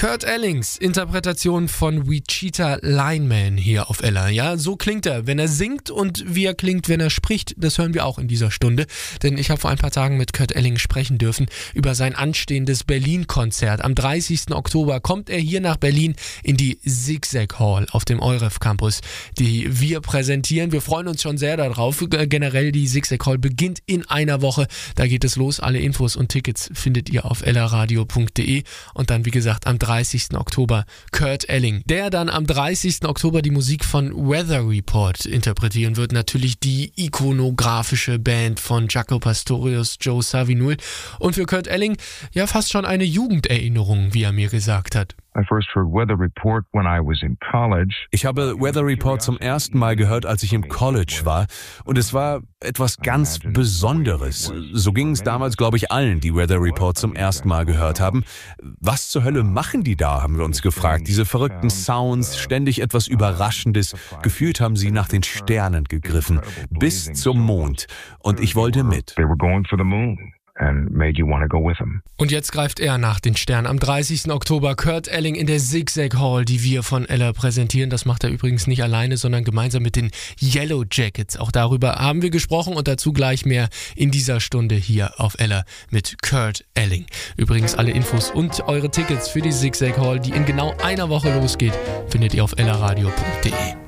Kurt Ellings Interpretation von Wichita Lineman hier auf Ella. Ja, so klingt er, wenn er singt, und wie er klingt, wenn er spricht, das hören wir auch in dieser Stunde. Denn ich habe vor ein paar Tagen mit Kurt Elling sprechen dürfen über sein anstehendes Berlin-Konzert. Am 30. Oktober kommt er hier nach Berlin in die Zigzag Hall auf dem EUREF Campus, die wir präsentieren. Wir freuen uns schon sehr darauf. Generell, die Zigzag Hall beginnt in einer Woche. Da geht es los. Alle Infos und Tickets findet ihr auf ellaradio.de. Und dann, wie gesagt, am 30. Oktober Kurt Elling, der dann am 30. Oktober die Musik von Weather Report interpretieren wird. Natürlich die ikonografische Band von Jaco Pastorius, Joe Zawinul. Und für Kurt Elling ja fast schon eine Jugenderinnerung, wie er mir gesagt hat. Ich habe Weather Report zum ersten Mal gehört, als ich im College war, und es war etwas ganz Besonderes. So ging es damals, glaube ich, allen, die Weather Report zum ersten Mal gehört haben. Was zur Hölle machen die da, haben wir uns gefragt. Diese verrückten Sounds, ständig etwas Überraschendes. Gefühlt haben sie nach den Sternen gegriffen, bis zum Mond. Und ich wollte mit. Und jetzt greift er nach den Sternen. Am 30. Oktober Kurt Elling in der Zigzag Hall, die wir von Ella präsentieren. Das macht er übrigens nicht alleine, sondern gemeinsam mit den Yellow Jackets. Auch darüber haben wir gesprochen und dazu gleich mehr in dieser Stunde hier auf Ella mit Kurt Elling. Übrigens alle Infos und eure Tickets für die Zigzag Hall, die in genau einer Woche losgeht, findet ihr auf ellaradio.de.